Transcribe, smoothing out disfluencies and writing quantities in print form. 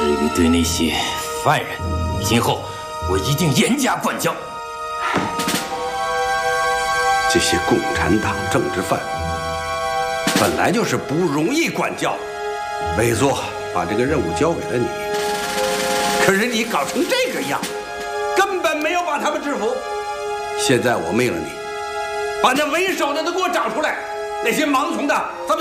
至于对那些犯人，今后我一定严加管教。 这些共产党政治犯本来就是不容易管教，委座把这个任务交给了你，可是你搞成这个样，根本没有把他们制服。现在我命令你，把那为首的都给我找出来，那些盲从的咱们